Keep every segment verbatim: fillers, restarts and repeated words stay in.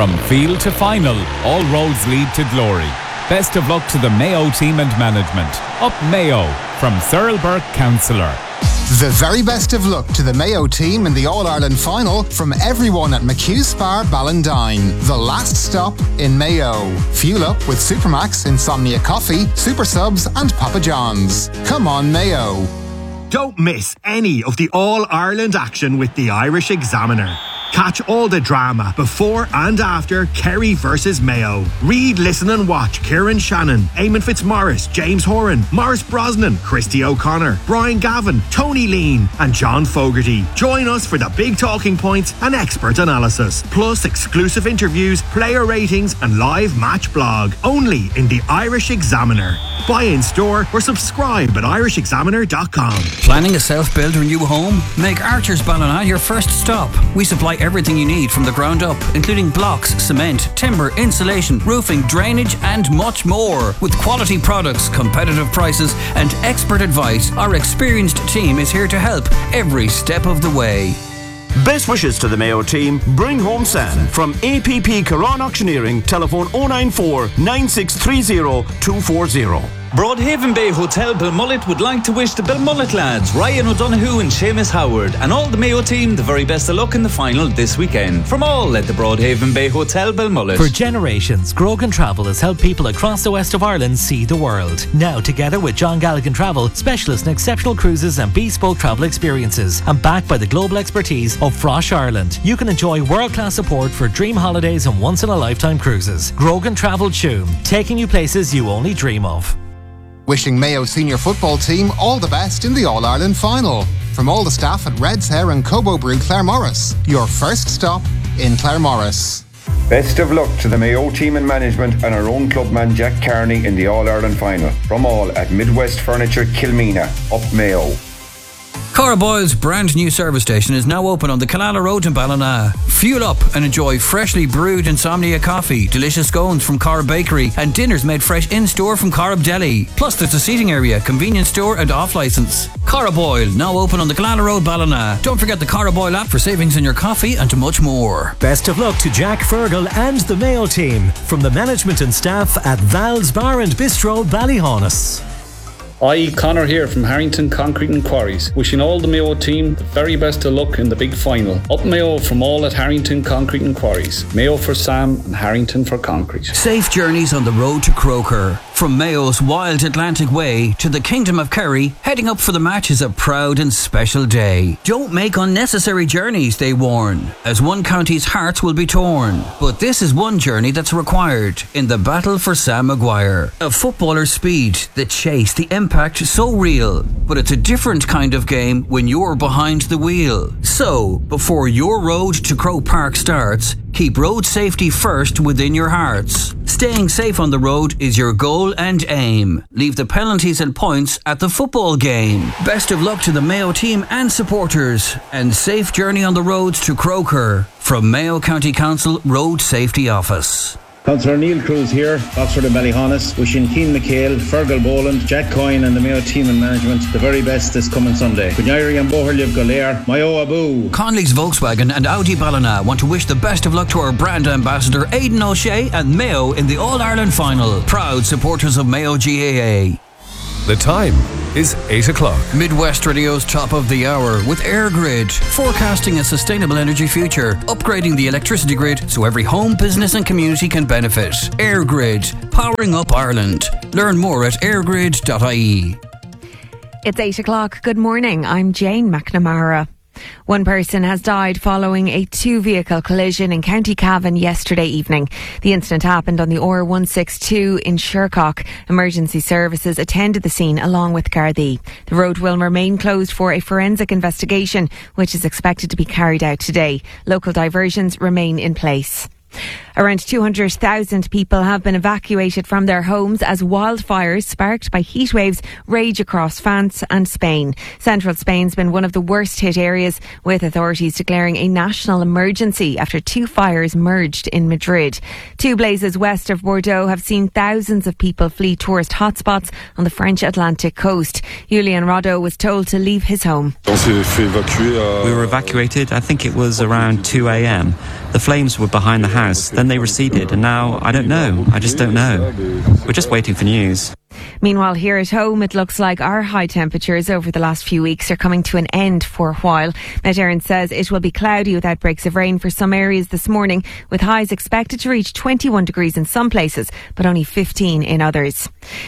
From field to final, all roads lead to glory. Best of luck to the Mayo team and management. Up Mayo, from Cyril Burke, Councillor. The very best of luck to the Mayo team in the All-Ireland final from everyone at McHugh Spar Ballindine, the last stop in Mayo. Fuel up with Supermax, Insomnia Coffee, Super Subs and Papa John's. Come on, Mayo. Don't miss any of the All-Ireland action with the Irish Examiner. Catch all the drama before and after Kerry versus Mayo. Read, listen and watch Kieran Shannon, Eamon Fitzmaurice, James Horan, Maurice Brosnan, Christy O'Connor, Brian Gavin, Tony Lean and John Fogarty. Join us for the big talking points and expert analysis, plus exclusive interviews, player ratings and live match blog. Only in the Irish Examiner. Buy in store or subscribe at irish examiner dot com. Planning a self-build or new home? Make Archer's Ballina your first stop. We supply everything you need from the ground up, including blocks, cement, timber, insulation, roofing, drainage and much more. With quality products, competitive prices and expert advice, our experienced team is here to help every step of the way. Best wishes to the Mayo team. Bring home Sam from A P P Caron Auctioneering. Telephone oh nine four, nine six three oh, two four oh. Broadhaven Bay Hotel Belmullet would like to wish the Belmullet lads, Ryan O'Donoghue and Seamus Howard, and all the Mayo team the very best of luck in the final this weekend. From all at the Broadhaven Bay Hotel Belmullet. For generations, Grogan Travel has helped people across the west of Ireland see the world. Now, together with John Galligan Travel, specialists in exceptional cruises and bespoke travel experiences, and backed by the global expertise of Frosh Ireland, you can enjoy world-class support for dream holidays and once-in-a-lifetime cruises. Grogan Travel Tuam, taking you places you only dream of. Wishing Mayo senior football team all the best in the All-Ireland final. From all the staff at Red's Hair and Cobo Brew Claremorris, your first stop in Claremorris. Best of luck to the Mayo team and management and our own clubman Jack Carney in the All-Ireland final. From all at Midwest Furniture Kilmena, up Mayo. Cara Boyle's brand new service station is now open on the Killala Road in Ballina. Fuel up and enjoy freshly brewed Insomnia coffee, delicious scones from Cara Bakery and dinners made fresh in-store from Corrib Deli. Plus there's a seating area, convenience store and off-licence. Cara Boyle, now open on the Killala Road, Ballina. Don't forget the Cara Boyle app for savings in your coffee and to much more. Best of luck to Jack Fergal and the Mayo team from the management and staff at Val's Bar and Bistro, Ballyhonus. I, Connor here from Harrington Concrete and Quarries, wishing all the Mayo team the very best of luck in the big final. Up Mayo from all at Harrington Concrete and Quarries. Mayo for Sam and Harrington for concrete. Safe journeys on the road to Croker. From Mayo's wild Atlantic Way to the Kingdom of Kerry, heading up for the match is a proud and special day. Don't make unnecessary journeys, they warn, as one county's hearts will be torn. But this is one journey that's required in the battle for Sam Maguire. A footballer's speed, the chase, the impact so real. But it's a different kind of game when you're behind the wheel. So, before your road to Croke Park starts, keep road safety first within your hearts. Staying safe on the road is your goal and aim. Leave the penalties and points at the football game. Best of luck to the Mayo team and supporters, and safe journey on the roads to Croker from Mayo County Council Road Safety Office. Councillor Neil Cruz here, Oxford and Ballyhonus, wishing Keane McHale, Fergal Boland, Jack Coyne and the Mayo team and management the very best this coming Sunday. Kunyairi and Boherliv Golair, Mayo Abu. Conley's Volkswagen and Audi Ballina want to wish the best of luck to our brand ambassador Aidan O'Shea and Mayo in the All-Ireland final. Proud supporters of Mayo G A A. The time is eight o'clock. Midwest Radio's top of the hour with EirGrid, forecasting a sustainable energy future, upgrading the electricity grid so every home, business and community can benefit. EirGrid, powering up Ireland. Learn more at airgrid dot I E. It's eight o'clock. Good morning. I'm Jane McNamara. One person has died following a two-vehicle collision in County Cavan yesterday evening. The incident happened on the O R one sixty-two in Shercock. Emergency services attended the scene along with Gardaí. The road will remain closed for a forensic investigation, which is expected to be carried out today. Local diversions remain in place. Around two hundred thousand people have been evacuated from their homes as wildfires sparked by heat waves rage across France and Spain. Central Spain's been one of the worst hit areas, with authorities declaring a national emergency after two fires merged in Madrid. Two blazes west of Bordeaux have seen thousands of people flee tourist hotspots on the French Atlantic coast. Julian Roddo was told to leave his home. We were evacuated, I think it was around two a.m. The flames were behind the house, then they receded, and now, I don't know. I just don't know. We're just waiting for news. Meanwhile, here at home, it looks like our high temperatures over the last few weeks are coming to an end for a while. Met Éireann says it will be cloudy with outbreaks of rain for some areas this morning, with highs expected to reach twenty-one degrees in some places, but only fifteen in others.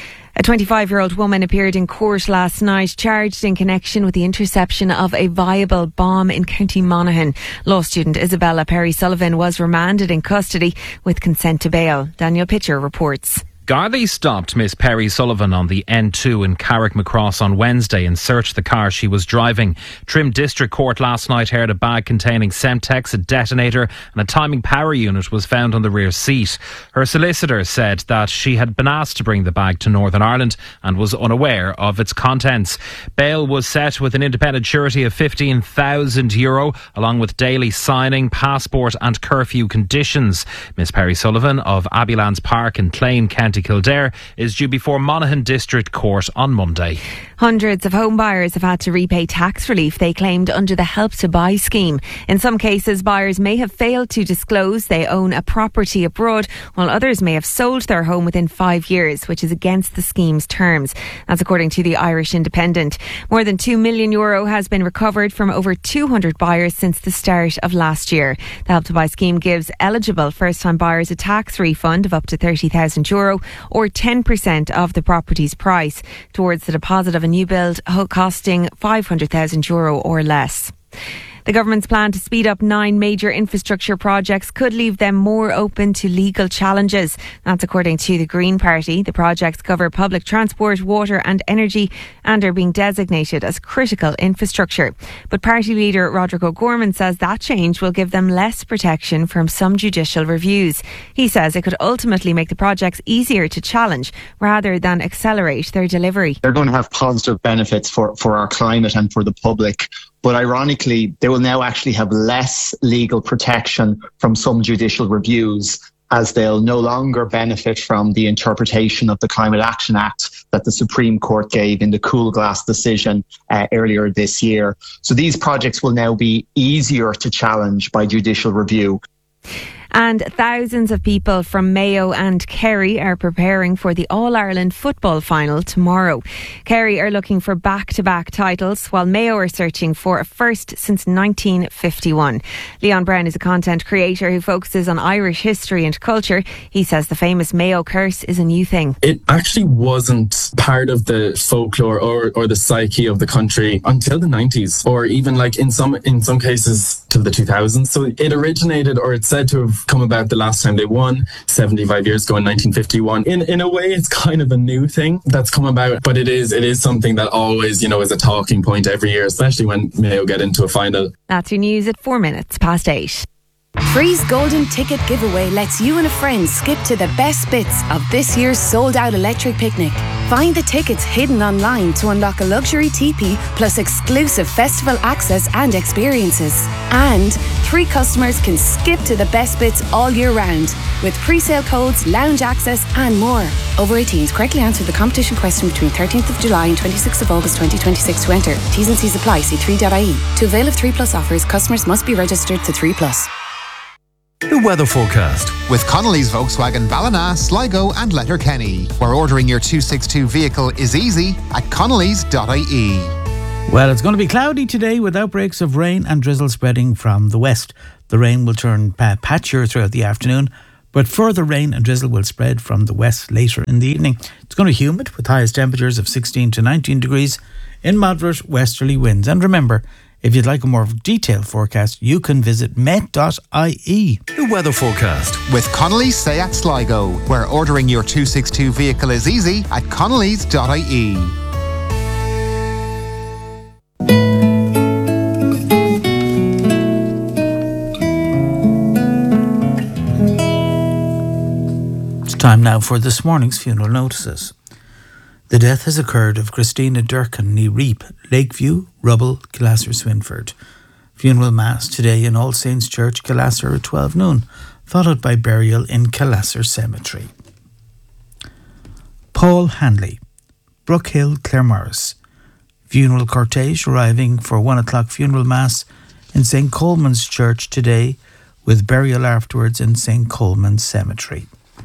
A twenty-five-year-old woman appeared in court last night, charged in connection with the interception of a viable bomb in County Monaghan. Law student Isabella Perry Sullivan was remanded in custody with consent to bail. Daniel Pitcher reports. Gardaí stopped Miss Perry Sullivan on the N two in Carrickmacross on Wednesday and searched the car she was driving. Trim District Court last night heard a bag containing Semtex, a detonator and a timing power unit was found on the rear seat. Her solicitor said that she had been asked to bring the bag to Northern Ireland and was unaware of its contents. Bail was set with an independent surety of fifteen thousand euro, along with daily signing, passport and curfew conditions. Miss Perry Sullivan of Abbeylands Park in Clane, County Kildare, is due before Monaghan District Court on Monday. Hundreds of home buyers have had to repay tax relief they claimed under the Help to Buy scheme. In some cases, buyers may have failed to disclose they own a property abroad, while others may have sold their home within five years, which is against the scheme's terms. That's according to the Irish Independent. More than two million euro has been recovered from over two hundred buyers since the start of last year. The Help to Buy scheme gives eligible first-time buyers a tax refund of up to thirty thousand euro or ten percent of the property's price towards the deposit of a new build costing five hundred thousand euro or less. The government's plan to speed up nine major infrastructure projects could leave them more open to legal challenges. That's according to the Green Party. The projects cover public transport, water and energy and are being designated as critical infrastructure. But party leader Roderick O'Gorman says that change will give them less protection from some judicial reviews. He says it could ultimately make the projects easier to challenge rather than accelerate their delivery. They're going to have positive benefits for, for our climate and for the public. But ironically, they will now actually have less legal protection from some judicial reviews, as they'll no longer benefit from the interpretation of the Climate Action Act that the Supreme Court gave in the Cool Glass decision uh, earlier this year. So these projects will now be easier to challenge by judicial review. And thousands of people from Mayo and Kerry are preparing for the All-Ireland football final tomorrow. Kerry are looking for back-to-back titles, while Mayo are searching for a first since nineteen fifty-one. Leon Brown is a content creator who focuses on Irish history and culture. He says the famous Mayo curse is a new thing. It actually wasn't part of the folklore or, or the psyche of the country until the nineties, or even like in some in some cases till the two thousands. So it originated, or it's said to have come about the last time they won seventy-five years ago in nineteen fifty-one. In in a way, it's kind of a new thing that's come about, but it is it is something that always, you know, is a talking point every year, especially when Mayo get into a final. That's your news at four minutes past eight. Free's Golden Ticket Giveaway lets you and a friend skip to the best bits of this year's sold-out electric picnic. Find the tickets hidden online to unlock a luxury teepee plus exclusive festival access and experiences. And three customers can skip to the best bits all year round with pre-sale codes, lounge access and more. Over eighteens, correctly answer the competition question between thirteenth of July and twenty-sixth of August twenty twenty-six to enter. T's and C's apply. See three dot I E. To avail of three plus offers, customers must be registered to three plus. The weather forecast with Connolly's Volkswagen Ballina, Sligo and Letterkenny, where ordering your two sixty-two vehicle is easy at connellys dot I E. Well, it's going to be cloudy today with outbreaks of rain and drizzle spreading from the west. The rain will turn patchier throughout the afternoon, but further rain and drizzle will spread from the west later in the evening. It's going to be humid with highest temperatures of sixteen to nineteen degrees in moderate westerly winds. And remember, if you'd like a more detailed forecast, you can visit met dot I E. The weather forecast with Connolly's Seat Sligo, where ordering your two sixty-two vehicle is easy at connellys dot I E. It's time now for this morning's funeral notices. The death has occurred of Christina Durkin, ní Reap, Lakeview, Rubble, Kilasser, Swinford. Funeral Mass today in All Saints Church, Kilasser at twelve noon, followed by burial in Kilasser Cemetery. Paul Hanley, Brookhill, Claremorris. Funeral cortege arriving for one o'clock funeral Mass in Saint Coleman's Church today with burial afterwards in Saint Coleman's Cemetery.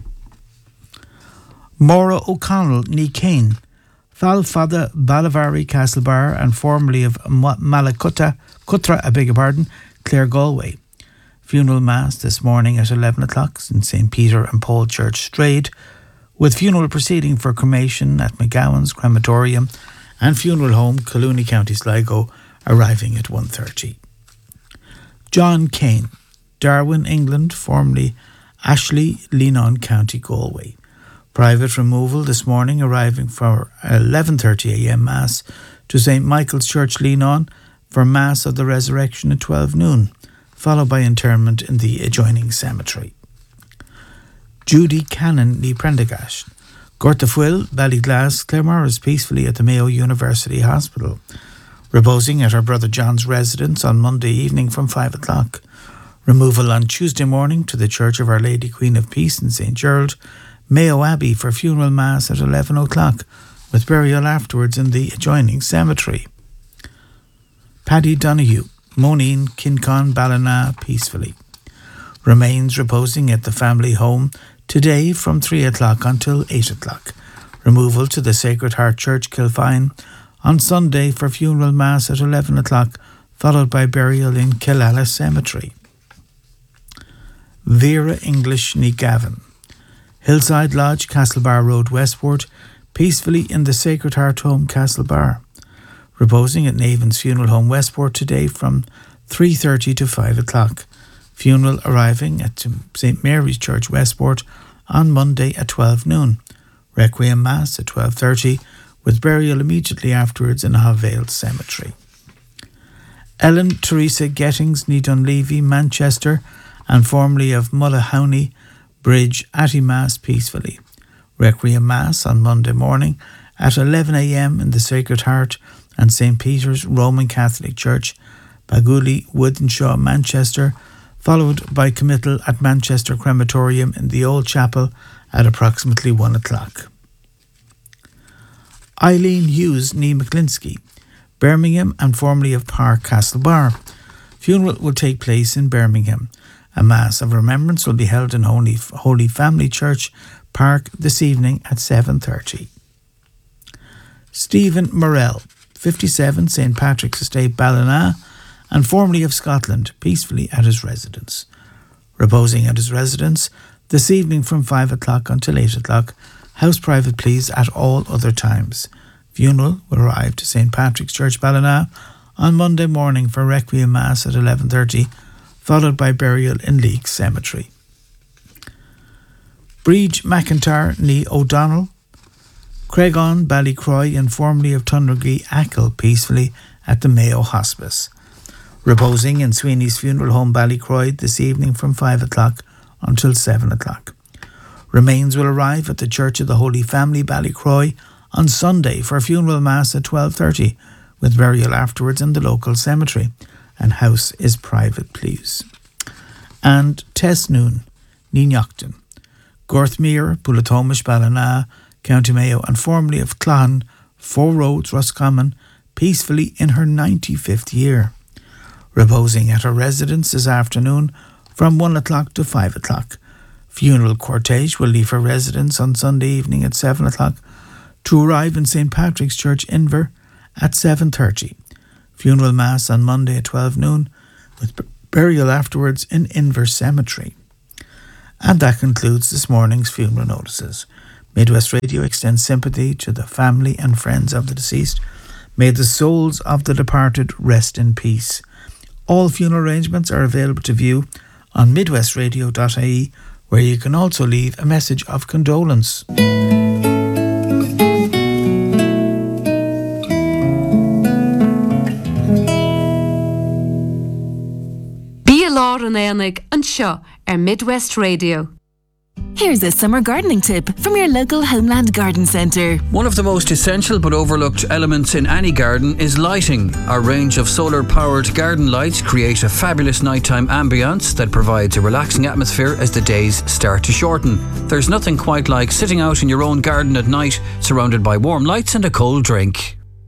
Maura O'Connell ní Cain, Val Fada Balavari Castlebar and formerly of Malacutta, Cutra, I beg your pardon, Clare Galway. Funeral Mass this morning at eleven o'clock in Saint Peter and Paul Church, Strayed, with funeral proceeding for cremation at McGowan's Crematorium and Funeral Home, Collooney, County Sligo, arriving at one thirty. John Kane, Darwin, England, formerly Ashley, Leanon, County Galway. Private removal this morning, arriving for eleven thirty a m Mass to Saint Michael's Church, Leanon, for Mass of the Resurrection at twelve noon, followed by interment in the adjoining cemetery. Judy Cannon ní Prendergast, Gortafuil, Ballyglass, Claremorris, peacefully at the Mayo University Hospital, reposing at her brother John's residence on Monday evening from five o'clock. Removal on Tuesday morning to the Church of Our Lady Queen of Peace in Saint Gerald, Mayo Abbey, for funeral mass at eleven o'clock, with burial afterwards in the adjoining cemetery. Paddy Donoghue, Moneen, Kincon, Ballina, peacefully. Remains reposing at the family home today from three o'clock until eight o'clock. Removal to the Sacred Heart Church, Kilfine, on Sunday for funeral mass at eleven o'clock, followed by burial in Killala Cemetery. Vera English ní Gavin, Hillside Lodge, Castlebar Road, Westport, peacefully in the Sacred Heart Home, Castlebar. Reposing at Navan's Funeral Home, Westport, today from three thirty to five o'clock. Funeral arriving at Saint Mary's Church, Westport, on Monday at twelve noon. Requiem Mass at twelve thirty, with burial immediately afterwards in Havale Cemetery. Ellen Teresa Gettings ní Dunleavy, Manchester, and formerly of Mullahowney Bridge, Atty Mass peacefully. Requiem Mass on Monday morning at eleven a m in the Sacred Heart and Saint Peter's Roman Catholic Church, Baguli, Woodenshaw, Manchester, followed by committal at Manchester Crematorium in the Old Chapel at approximately one o'clock. Eileen Hughes ní McClinsky, Birmingham and formerly of Park Castlebar. Funeral will take place in Birmingham. A Mass of Remembrance will be held in Holy, Holy Family Church, Park, this evening at seven thirty. Stephen Morell, fifty-seven, Saint Patrick's Estate, Ballina, and formerly of Scotland, peacefully at his residence. Reposing at his residence this evening from five o'clock until eight o'clock, house private please at all other times. Funeral will arrive to Saint Patrick's Church, Ballina, on Monday morning for Requiem Mass at eleven thirty, followed by burial in Leek Cemetery. Breach McIntyre ní O'Donnell, Craigon, Ballycroy, and formerly of Tunnergy, Achill, peacefully at the Mayo Hospice. Reposing in Sweeney's Funeral Home, Ballycroy, this evening from five o'clock until seven o'clock. Remains will arrive at the Church of the Holy Family, Ballycroy, on Sunday for funeral mass at twelve thirty, with burial afterwards in the local cemetery, and house is private please. And Tess Noon, ní Neachtain, Gorthmere, Pulatomish, Ballina, County Mayo, and formerly of Clan, Four Roads, Roscommon, peacefully in her ninety-fifth year. Reposing at her residence this afternoon from one o'clock to five o'clock. Funeral cortege will leave her residence on Sunday evening at seven o'clock to arrive in Saint Patrick's Church, Inver, at seven thirty. Funeral Mass on Monday at twelve noon, with burial afterwards in Inver Cemetery. And that concludes this morning's funeral notices. Midwest Radio extends sympathy to the family and friends of the deceased. May the souls of the departed rest in peace. All funeral arrangements are available to view on midwest radio dot I E, where you can also leave a message of condolence. Bí lá an éanaig an seo ar Midwest Radio. Here's a summer gardening tip from your local Homeland Garden Centre. One of the most essential but overlooked elements in any garden is lighting. Our range of solar-powered garden lights create a fabulous nighttime ambience that provides a relaxing atmosphere as the days start to shorten. There's nothing quite like sitting out in your own garden at night, surrounded by warm lights and a cold drink.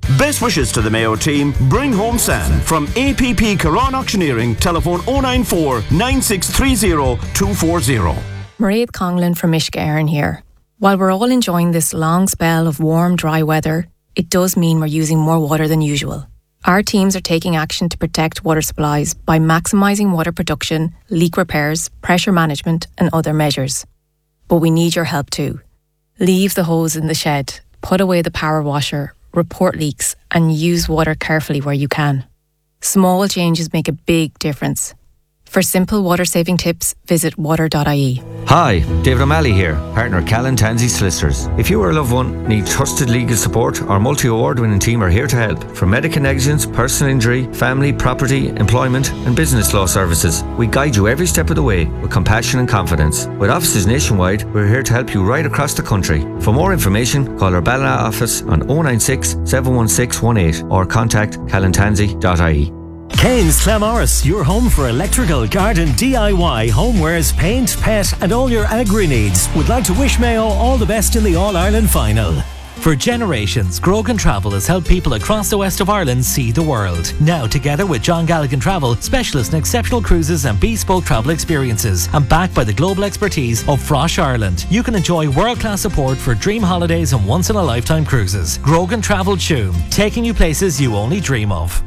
Best wishes to the Mayo team. Bring home sand from A P P Caron Auctioneering. Telephone oh nine four, nine six three oh, two four oh. Mairead Conglin from Mishka Éireann here. While we're all enjoying this long spell of warm, dry weather, it does mean we're using more water than usual. Our teams are taking action to protect water supplies by maximising water production, leak repairs, pressure management and other measures. But we need your help too. Leave the hose in the shed, put away the power washer, report leaks and use water carefully where you can. Small changes make a big difference. For simple water-saving tips, visit water dot I E. Hi, David O'Malley here, partner Callan Tansey Solicitors. If you or a loved one need trusted legal support, our multi-award winning team are here to help. From medical negligence, personal injury, family, property, employment and business law services, we guide you every step of the way with compassion and confidence. With offices nationwide, we're here to help you right across the country. For more information, call our Ballina office on oh nine six, seven one six, one eight or contact callan tansey dot I E. Kane's Clamorris, your home for electrical, garden, D I Y, homewares, paint, pet and all your agri needs. Would like to wish Mayo all the best in the All-Ireland final. For generations, Grogan Travel has helped people across the west of Ireland see the world. Now, together with John Galligan Travel, specialist in exceptional cruises and bespoke travel experiences, and backed by the global expertise of Frosh Ireland, you can enjoy world-class support for dream holidays and once-in-a-lifetime cruises. Grogan Travel Tuam, taking you places you only dream of.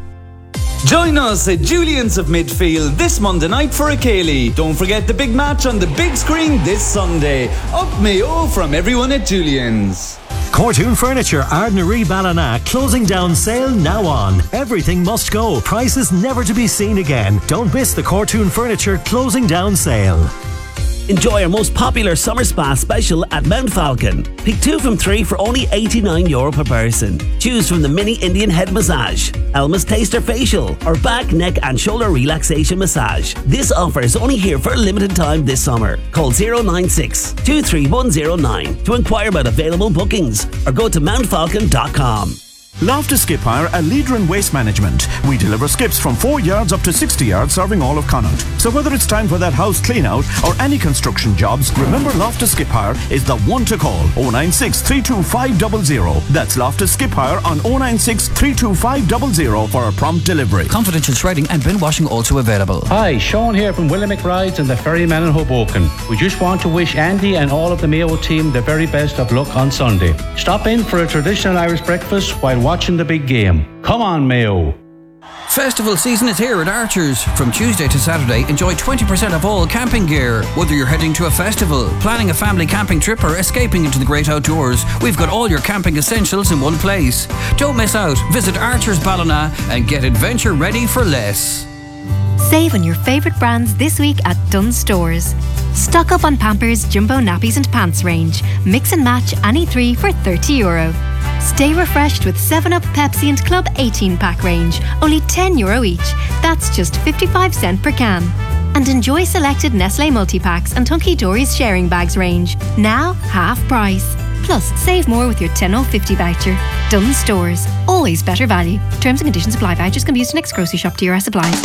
Join us at Julian's of Midfield this Monday night for a Ceilidh. Don't forget the big match on the big screen this Sunday. Up Mayo from everyone at Julian's. Cortoon Furniture, Ardnaree Ballina, closing down sale now on. Everything must go. Prices never to be seen again. Don't miss the Cortoon Furniture closing down sale. Enjoy our most popular summer spa special at Mount Falcon. Pick two from three for only eighty-nine euro per person. Choose from the mini Indian head massage, Elma's Taster facial, or back, neck and shoulder relaxation massage. This offer is only here for a limited time this summer. Call oh nine six, two three one oh nine to inquire about available bookings or go to mount falcon dot com. Loftus Skip Hire, a leader in waste management. We deliver skips from four yards up to sixty yards, serving all of Connaught. So whether it's time for that house clean out or any construction jobs, remember Loftus Skip Hire is the one to call. oh nine six, three two five zero zero. That's Loftus Skip Hire on oh nine six, three two five zero zero for a prompt delivery. Confidential shredding and bin washing also available. Hi, Sean here from William McBride's and the Ferryman in Hoboken. We just want to wish Andy and all of the Mayo team the very best of luck on Sunday. Stop in for a traditional Irish breakfast while watching the big game. Come on, Mayo. Festival season is here at Archers. From Tuesday to Saturday, enjoy twenty percent off all camping gear. Whether you're heading to a festival, planning a family camping trip or escaping into the great outdoors, we've got all your camping essentials in one place. Don't miss out. Visit Archers Ballina and get adventure ready for less. Save on your favourite brands this week at Dunnes Stores. Stock up on Pampers, Jumbo Nappies and Pants range. Mix and match any three for thirty euro. Stay refreshed with seven up, Pepsi and Club eighteen pack range. Only ten euro each. That's just fifty-five cents per can. And enjoy selected Nestle multi-packs and Hunky Dory's sharing bags range. Now half price. Plus, save more with your ten oh fifty voucher. Dunnes Stores. Always better value. Terms and conditions apply. Vouchers can be used to next grocery shop to your supplies.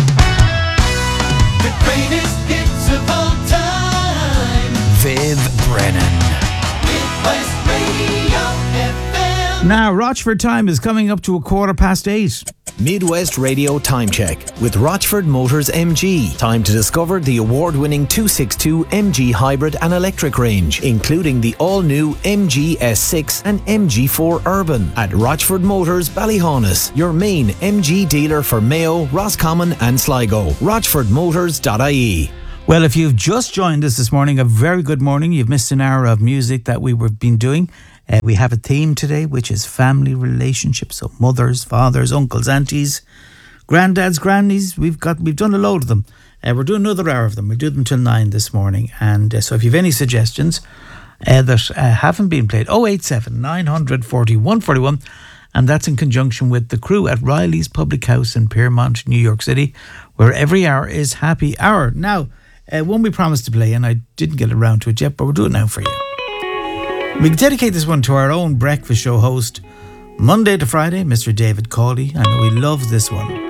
The greatest hits of all time. Viv Brennan. Midwest Radio F M. Now, Rochford time is coming up to a quarter past eight. Midwest Radio Time Check with Rochford Motors M G. Time to discover the award-winning two sixty-two M G hybrid and electric range, including the all-new M G S six and M G four Urban at Rochford Motors Ballyhaunis, your main M G dealer for Mayo, Roscommon and Sligo. rochford motors dot I E. Well, if you've just joined us this morning, a very good morning. You've missed an hour of music that we have been doing. Uh, we have a theme today, which is family relationships. So mothers, fathers, uncles, aunties, granddads, grannies. We've got we've done a load of them. Uh, we're doing another hour of them. We'll do them till nine this morning. And uh, so if you have any suggestions uh, that uh, haven't been played, oh eight seven, nine four oh, one four one. And that's in conjunction with the crew at Riley's Public House in Piermont, New York City, where every hour is happy hour. Now, uh, one we promised to play, and I didn't get around to it yet, but we'll do it now for you. We dedicate this one to our own breakfast show host, Monday to Friday, Mister David Cawley. I know he loves this one.